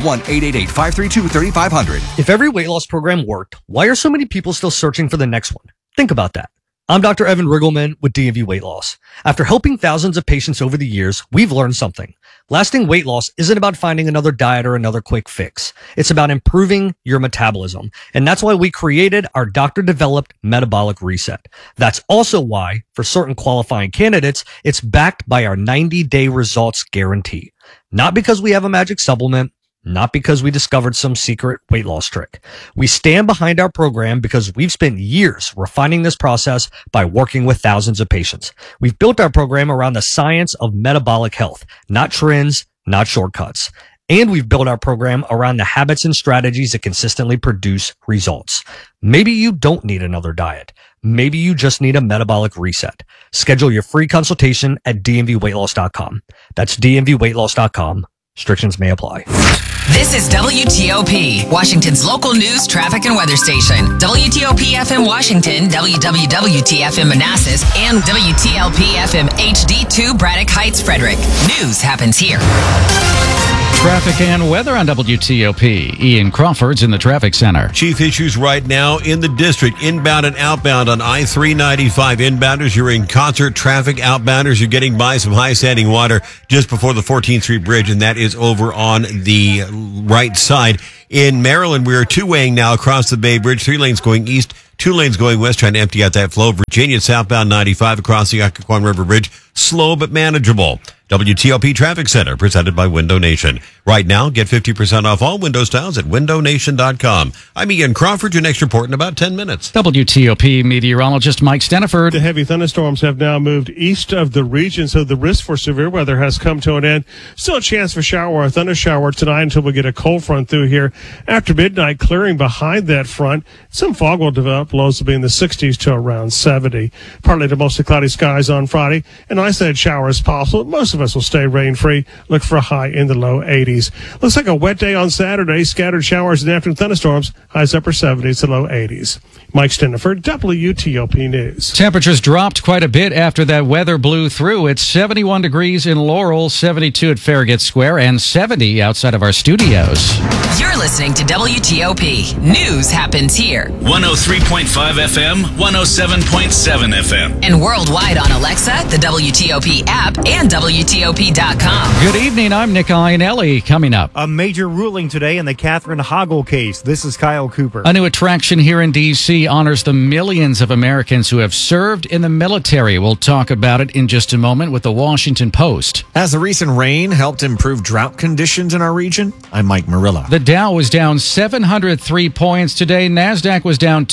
1-888-532-3500. If every weight loss program worked, why are so many people still searching for the next one? Think about that. I'm Dr. Evan Riggleman with DMV Weight Loss. After helping thousands of patients over the years, we've learned something. Lasting weight loss isn't about finding another diet or another quick fix. It's about improving your metabolism. And that's why we created our doctor-developed metabolic reset. That's also why, for certain qualifying candidates, it's backed by our 90-day results guarantee. Not because we have a magic supplement, not because we discovered some secret weight loss trick. We stand behind our program because we've spent years refining this process by working with thousands of patients. We've built our program around the science of metabolic health, not trends, not shortcuts. And we've built our program around the habits and strategies that consistently produce results. Maybe you don't need another diet. Maybe you just need a metabolic reset. Schedule your free consultation at dmvweightloss.com. That's dmvweightloss.com. Restrictions may apply. This is WTOP, Washington's local news, traffic, and weather station. WTOP FM Washington, WWWT FM Manassas, and WTLP FM HD2 Braddock Heights, Frederick. News happens here. Traffic and weather on WTOP. Ian Crawford's in the traffic center. Chief issues right now in the district, inbound and outbound on I-395. Inbounders, you're in concert traffic. Outbounders, you're getting by some high standing water just before the 14th Street Bridge, and that is over on the right side. In Maryland, we are two-waying now across the Bay Bridge, 3 lanes going east, 2 lanes going west, trying to empty out that flow. Virginia southbound 95 across the Occoquan River Bridge, slow but manageable. WTOP Traffic Center, presented by Window Nation. Right now, get 50% off all window styles at windownation.com. I'm Ian Crawford. Your next report in about 10 minutes. WTOP meteorologist Mike Steniford. The heavy thunderstorms have now moved east of the region, so the risk for severe weather has come to an end. Still a chance for shower or thunder shower tonight until we get a cold front through here. After midnight, clearing behind that front. Some fog will develop. Lows will be in the 60s to around 70. Partly to mostly cloudy skies on Friday. An isolated shower is possible. Most of us will stay rain-free. Look for a high in the low 80s. Looks like a wet day on Saturday. Scattered showers and afternoon thunderstorms. Highs upper 70s to low 80s. Mike Steniford, WTOP News. Temperatures dropped quite a bit after that weather blew through. It's 71 degrees in Laurel, 72 at Farragut Square, and 70 outside of our studios. You're listening to WTOP. News happens here. 103.5 FM, 107.7 FM. And worldwide on Alexa, the WTOP app, and WTOP.com. Good evening. I'm Nick Ionelli. Coming up, a major ruling today in the Catherine Hoggle case. This is Kyle Cooper. A new attraction here in D.C. honors the millions of Americans who have served in the military. We'll talk about it in just a moment with the Washington Post. Has the recent rain helped improve drought conditions in our region? I'm Mike Marilla. The Dow was down 703 points today. NASDAQ was down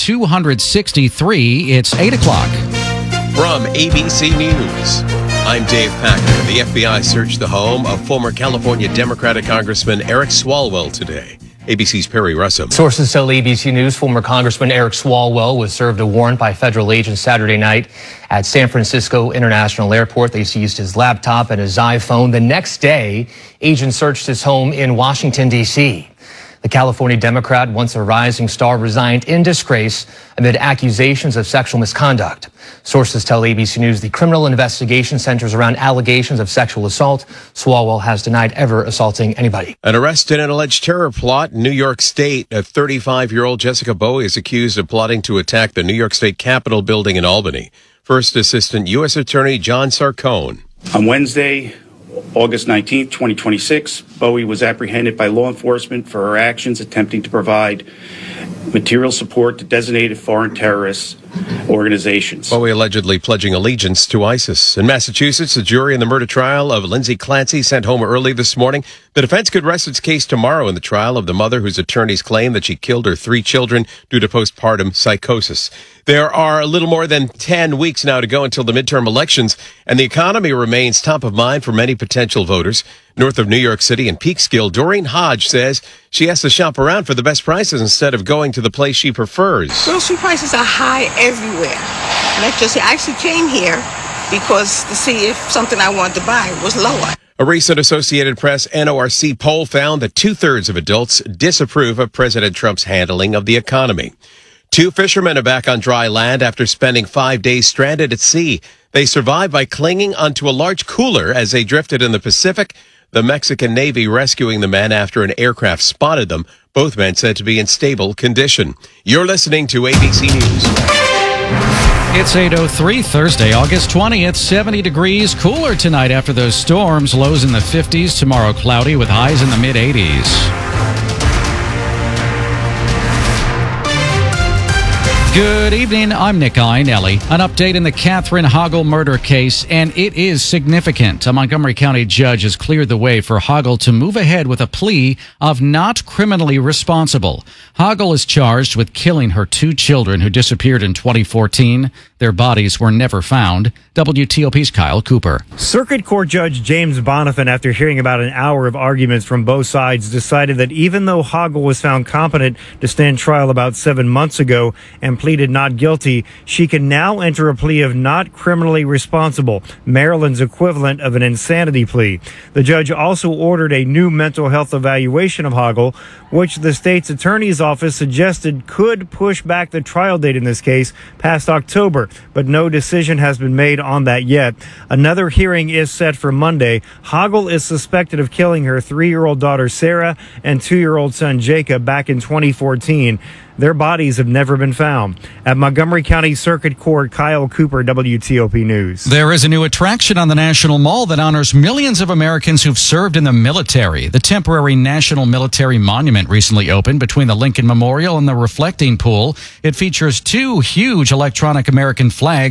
263. It's 8 o'clock. From ABC News, I'm Dave Packer. The FBI searched the home of former California Democratic Congressman Eric Swalwell today. ABC's Perry Russell. Sources tell ABC News former Congressman Eric Swalwell was served a warrant by federal agents Saturday night at San Francisco International Airport. They seized his laptop and his iPhone. The next day, agents searched his home in Washington, D.C. The California Democrat, once a rising star, resigned in disgrace amid accusations of sexual misconduct. Sources tell ABC News the criminal investigation centers around allegations of sexual assault. Swalwell has denied ever assaulting anybody. An arrest in an alleged terror plot in New York State. A 35-year-old Jessica Bowie is accused of plotting to attack the New York State Capitol building in Albany. First Assistant U.S. Attorney John Sarcone. On Wednesday, August 19, 2026, Bowie was apprehended by law enforcement for her actions attempting to provide material support to designated foreign terrorist organizations. Bowie allegedly pledging allegiance to ISIS. In Massachusetts, a jury in the murder trial of Lindsay Clancy sent home early this morning. The defense could rest its case tomorrow in the trial of the mother whose attorneys claim that she killed her 3 children due to postpartum psychosis. There are a little more than 10 weeks now to go until the midterm elections, and the economy remains top of mind for many potential voters. North of New York City in Peekskill, Doreen Hodge says she has to shop around for the best prices instead of going to the place she prefers. Grocery prices are high everywhere. I actually came here because to see if something I wanted to buy was lower. A recent Associated Press NORC poll found that 2/3 of adults disapprove of President Trump's handling of the economy. 2 fishermen are back on dry land after spending 5 days stranded at sea. They survived by clinging onto a large cooler as they drifted in the Pacific. The Mexican Navy rescuing the men after an aircraft spotted them. Both men said to be in stable condition. You're listening to ABC News. It's 8:03, Thursday, August 20th, 70 degrees. Cooler tonight after those storms. Lows in the 50s. Tomorrow cloudy with highs in the mid-80s. Good evening. I'm Nick Iannelli. An update in the Catherine Hoggle murder case, and it is significant. A Montgomery County judge has cleared the way for Hoggle to move ahead with a plea of not criminally responsible. Hoggle is charged with killing her 2 children who disappeared in 2014. Their bodies were never found. WTOP's Kyle Cooper. Circuit Court Judge James Bonifant, after hearing about an hour of arguments from both sides, decided that even though Hoggle was found competent to stand trial about 7 months ago and pleaded not guilty, she can now enter a plea of not criminally responsible, Maryland's equivalent of an insanity plea. The judge also ordered a new mental health evaluation of Hoggle, which the state's attorney's office suggested could push back the trial date in this case past October, but no decision has been made on that yet. Another hearing is set for Monday. Hoggle is suspected of killing her 3-year-old daughter Sarah and 2-year-old son Jacob back in 2014. Their bodies have never been found. At Montgomery County Circuit Court, Kyle Cooper, WTOP News. There is a new attraction on the National Mall that honors millions of Americans who've served in the military. The temporary National Military Monument recently opened between the Lincoln Memorial and the Reflecting Pool. It features 2 huge electronic American flags